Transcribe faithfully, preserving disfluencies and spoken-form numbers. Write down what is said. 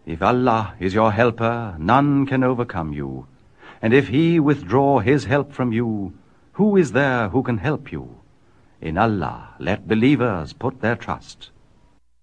If Allah is your helper, none can overcome you. And if He withdraw His help from you, who is there who can help you? In Allah let believers put their trust.